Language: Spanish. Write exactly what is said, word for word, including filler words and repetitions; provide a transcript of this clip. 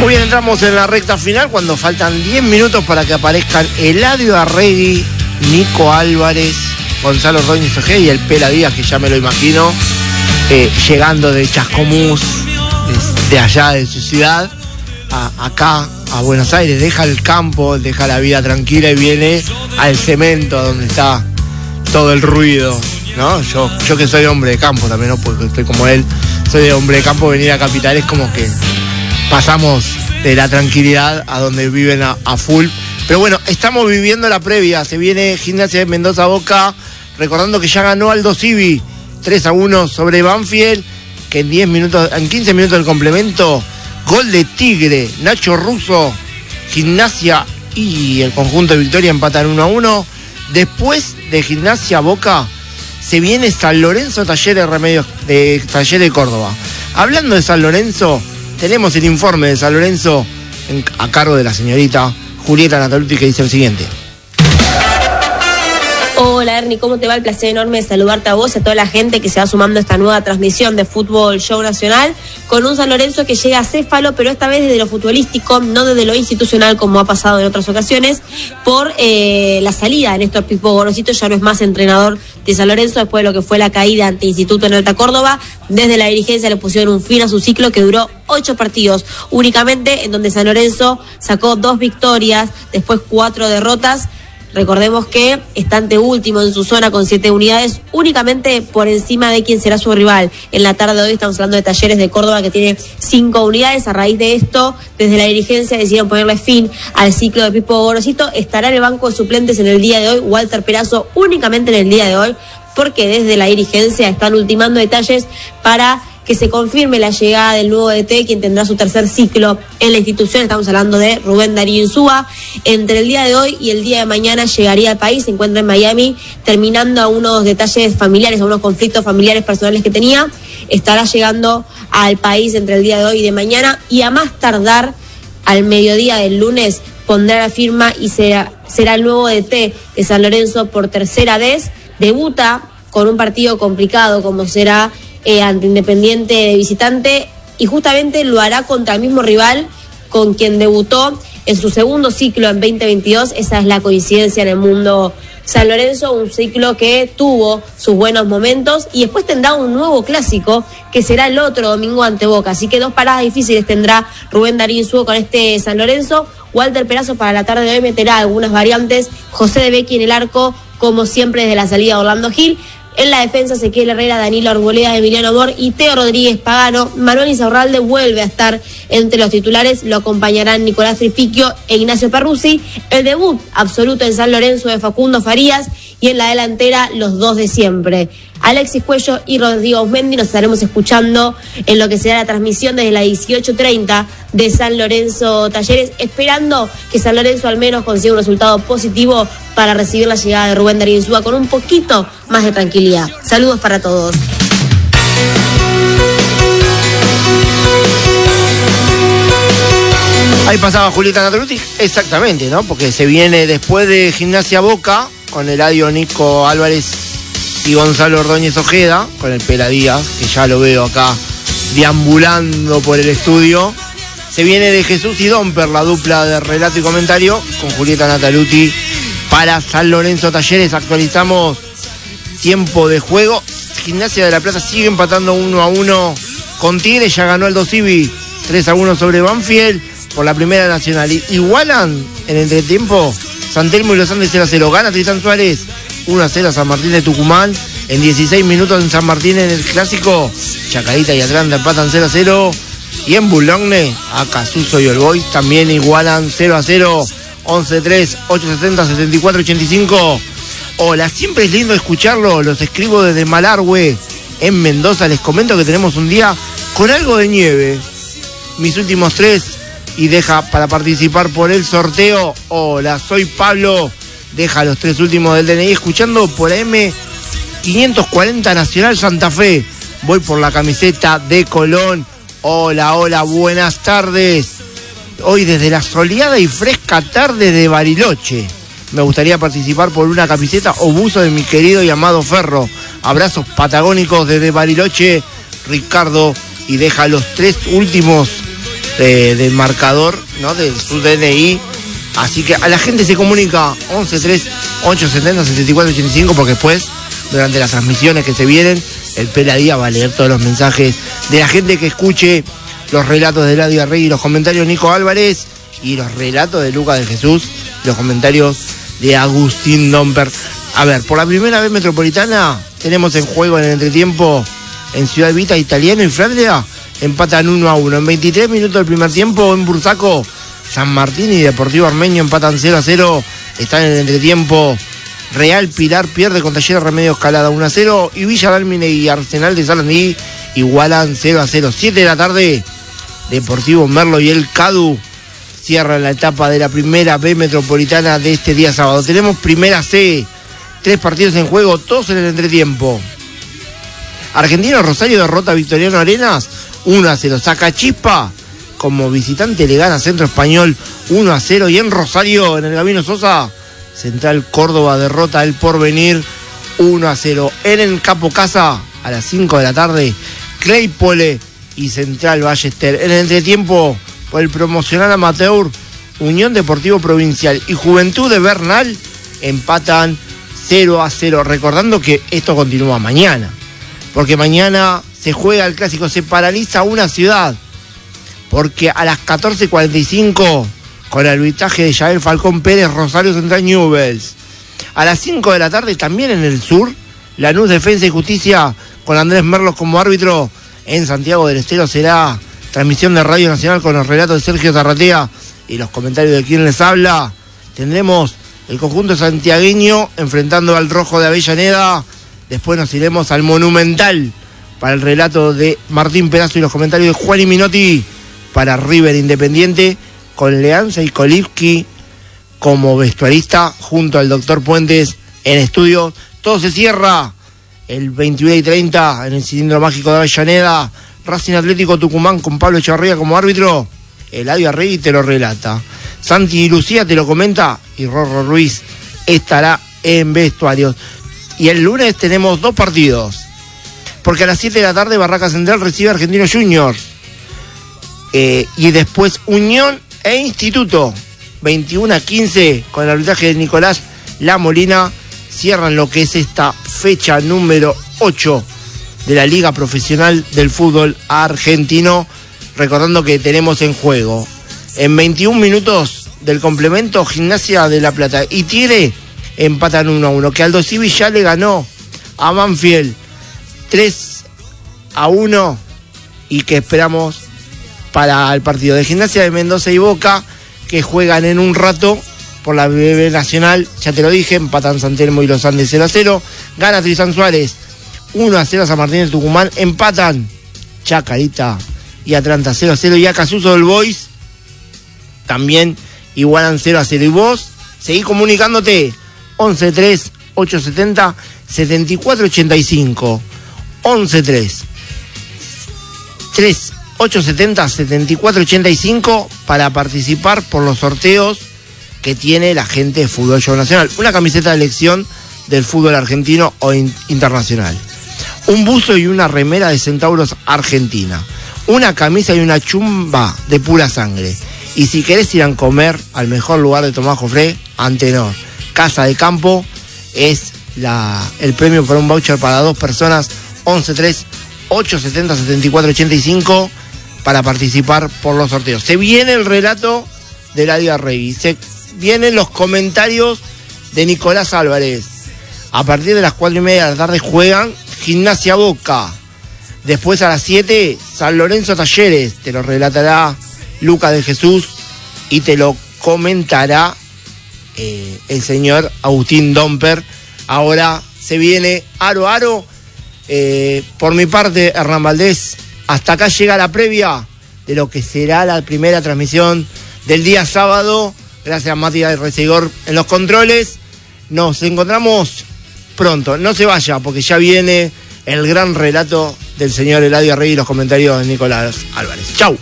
Muy bien, entramos en la recta final cuando faltan diez minutos para que aparezcan Eladio Arregui, Nico Álvarez, Gonzalo Ordóñez Ojeda y el Pela Díaz, que ya me lo imagino, eh, llegando de Chascomús, de, de allá de su ciudad, a, acá a Buenos Aires. Deja el campo, deja la vida tranquila y viene al cemento donde está todo el ruido, ¿no? Yo, yo que soy hombre de campo también, ¿no? Porque estoy como él, soy de hombre de campo, venir a Capital es como que pasamos de la tranquilidad a donde viven a, a full. Pero bueno, estamos viviendo la previa. Se viene Gimnasia de Mendoza Boca, recordando que ya ganó Aldo Civi tres a uno sobre Banfield, que en diez minutos, en quince minutos del complemento, gol de Tigre, Nacho Russo, Gimnasia y el conjunto de Victoria empatan uno a uno. Después de Gimnasia Boca se viene San Lorenzo Talleres Remedios de Talleres de Córdoba. Hablando de San Lorenzo, tenemos el informe de San Lorenzo en, a cargo de la señorita Julieta Nataluti, que dice el siguiente. Hola Ernie, ¿cómo te va? El placer enorme de saludarte a vos y a toda la gente que se va sumando a esta nueva transmisión de Fútbol Show Nacional, con un San Lorenzo que llega a céfalo, pero esta vez desde lo futbolístico, no desde lo institucional como ha pasado en otras ocasiones, por eh, la salida de Néstor Pipo Gorosito. Ya no es más entrenador de San Lorenzo después de lo que fue la caída ante Instituto en Alta Córdoba. Desde la dirigencia le pusieron un fin a su ciclo que duró ocho partidos únicamente, en donde San Lorenzo sacó dos victorias, después cuatro derrotas. Recordemos que está anteúltimo en su zona con siete unidades, únicamente por encima de quien será su rival. En la tarde de hoy estamos hablando de Talleres de Córdoba, que tiene cinco unidades. A raíz de esto, desde la dirigencia decidieron ponerle fin al ciclo de Pipo Gorosito. Estará en el banco de suplentes en el día de hoy Walter Perazo, únicamente en el día de hoy, porque desde la dirigencia están ultimando detalles para que se confirme la llegada del nuevo D T, quien tendrá su tercer ciclo en la institución. Estamos hablando de Rubén Darío Insúa. Entre el día de hoy y el día de mañana llegaría al país, se encuentra en Miami, terminando a unos detalles familiares, a unos conflictos familiares personales que tenía. Estará llegando al país entre el día de hoy y de mañana, y a más tardar al mediodía del lunes pondrá la firma y será, será el nuevo D T de San Lorenzo por tercera vez. Debuta con un partido complicado como será Eh, ante Independiente de visitante, y justamente lo hará contra el mismo rival con quien debutó en su segundo ciclo en veinte veintidós. Esa es la coincidencia en el mundo San Lorenzo, un ciclo que tuvo sus buenos momentos, y después tendrá un nuevo clásico que será el otro domingo ante Boca. Así que dos paradas difíciles tendrá Rubén Darío Insúa con este San Lorenzo. Walter Perazo para la tarde de hoy meterá algunas variantes. José de Becchi en el arco, como siempre desde la salida de Orlando Gil. En la defensa, Ezequiel Herrera, Danilo Arboleda, Emiliano Amor y Teo Rodríguez Pagano. Manuel Insaurralde vuelve a estar entre los titulares. Lo acompañarán Nicolás Tripiquio e Ignacio Perruzzi. El debut absoluto en San Lorenzo de Facundo Farías. Y en la delantera, los dos de siempre, Alexis Cuello y Rodrigo Ausmendi. Nos estaremos escuchando en lo que será la transmisión desde las dieciocho treinta de San Lorenzo Talleres, esperando que San Lorenzo al menos consiga un resultado positivo para recibir la llegada de Rubén Darío Insúa con un poquito más de tranquilidad. Saludos para todos. Ahí pasaba Julieta Nataluti, exactamente, ¿no? Porque se viene después de Gimnasia Boca, con Eladio, Nico Álvarez y Gonzalo Ordóñez Ojeda, con el Pela Díaz, que ya lo veo acá deambulando por el estudio. Se viene de Jesús y Domper, la dupla de relato y comentario, con Julieta Nataluti para San Lorenzo Talleres. Actualizamos tiempo de juego. Gimnasia de la Plata sigue empatando uno a uno con Tigre, ya ganó Aldo Civi tres a uno sobre Banfield por la Primera Nacional. Igualan en entretiempo San Telmo y Los Andes cero a cero. Gana Tristán Suárez uno a cero a San Martín de Tucumán. En dieciséis minutos en San Martín en el clásico, Chacarita y Atlanta empatan cero a cero. Y en Boulogne, Acasuso y All Boys también igualan cero a cero. once tres, ochocientos setenta, setenta y cuatro ochenta y cinco. Hola, siempre es lindo escucharlo. Los escribo desde Malargüe, en Mendoza. Les comento que tenemos un día con algo de nieve. Mis últimos tres, y deja para participar por el sorteo. Hola, soy Pablo. Deja los tres últimos del D N I escuchando por M quinientos cuarenta Nacional Santa Fe. Voy por la camiseta de Colón. Hola, hola, buenas tardes. Hoy desde la soleada y fresca tarde de Bariloche. Me gustaría participar por una camiseta o buzo de mi querido y amado Ferro. Abrazos patagónicos desde Bariloche, Ricardo. Y deja los tres últimos de, del marcador, ¿no? De su D N I. Así que a la gente se comunica once tres ocho setenta setenta y cuatro ochenta y cinco, porque después, durante las transmisiones que se vienen, el Peladía va a leer todos los mensajes de la gente que escuche los relatos de Eladio Arregui, los comentarios de Nico Álvarez y los relatos de Lucas de Jesús, los comentarios de Agustín Domper. A ver, por la primera vez Metropolitana tenemos en juego en el entretiempo en Ciudad Evita, Italiano y Flandria empatan uno a uno. En veintitrés minutos del primer tiempo en Bursaco, San Martín y Deportivo Armenio empatan cero a cero. Están en el entretiempo Real Pilar pierde con Talleres Remedios Calada uno a cero y Villa Dálmine y Arsenal de Sarandí igualan cero a cero. siete de la tarde, Deportivo Merlo y el Cadu cierran la etapa de la primera B Metropolitana de este día sábado. Tenemos primera C, tres partidos en juego, todos en el entretiempo. Argentino Rosario derrota a Victoriano Arenas uno a cero. Sacachispa como visitante le gana Centro Español uno a cero. Y en Rosario, en el Gabino Sosa, Central Córdoba derrota El Porvenir uno a cero. En el Capo Casa, a las cinco de la tarde, Claypole y Central Ballester. En el entretiempo, por el promocional amateur, Unión Deportivo Provincial y Juventud de Bernal empatan cero a cero. Recordando que esto continúa mañana, porque mañana se juega el clásico, se paraliza una ciudad, porque a las catorce cuarenta y cinco, con el arbitraje de Yael Falcón Pérez, Rosario Central Newell's. A las cinco de la tarde, también en el sur, Lanús Defensa y Justicia, con Andrés Merlos como árbitro. En Santiago del Estero será transmisión de Radio Nacional con los relatos de Sergio Zarratea y los comentarios de quien les habla. Tendremos el conjunto santiagueño enfrentando al Rojo de Avellaneda. Después nos iremos al Monumental para el relato de Martín Pedazo y los comentarios de Juan y Minotti para River Independiente, con Leanza y Kolivsky como vestuarista junto al doctor Puentes en estudio. Todo se cierra el veintiuno y treinta en el cilindro mágico de Avellaneda. Racing Atlético Tucumán con Pablo Echevarría como árbitro. Eladio Arregui te lo relata, Santi y Lucía te lo comenta y Rorro Ruiz estará en vestuarios. Y el lunes tenemos dos partidos, porque a las siete de la tarde Barraca Central recibe a Argentinos Juniors, eh, y después Unión e Instituto, veintiuno a quince, con el arbitraje de Nicolás La Molina, cierran lo que es esta fecha número ocho de la Liga Profesional del Fútbol Argentino. Recordando que tenemos en juego, en veintiún minutos del complemento, Gimnasia de La Plata y Tigre empatan uno a uno. Que Aldo Civi ya le ganó a Banfield tres a uno y que esperamos para el partido de Gimnasia de Mendoza y Boca, que juegan en un rato por la B B Nacional. Ya te lo dije, empatan San Telmo y Los Andes cero a cero. Gana Tristan Suárez uno a cero a San Martín de Tucumán. Empatan Chacarita y Atlanta cero a cero. Y a Casuso del Boys también igualan cero a cero. Y vos seguí comunicándote once tres ocho setenta setenta y cuatro ochenta y cinco. once tres tres ocho setenta setenta y cuatro ochenta y cinco para participar por los sorteos que tiene la gente de Fútbol Show Nacional. Una camiseta de elección del fútbol argentino o in- internacional. Un buzo y una remera de Centauros Argentina. Una camisa y una chumba de pura sangre. Y si querés ir a comer al mejor lugar de Tomás Jofré, Antenor Casa de Campo, es la, el premio para un voucher para dos personas. once tres ocho setenta setenta y cuatro ochenta y cinco para participar por los sorteos. Se viene el relato de Eladio Arregui, se vienen los comentarios de Nicolás Álvarez. A partir de las cuatro y media de la tarde juegan Gimnasia Boca. Después a las siete, San Lorenzo Talleres. Te lo relatará Lucas de Jesús y te lo comentará eh, el señor Agustín Domper. Ahora se viene Aro Aro. Eh, por mi parte, Hernán Valdés, hasta acá llega la previa de lo que será la primera transmisión del día sábado. Gracias a Matías Recegor en los controles. Nos encontramos pronto. No se vaya, porque ya viene el gran relato del señor Eladio Arregui y los comentarios de Nicolás Álvarez. Chau.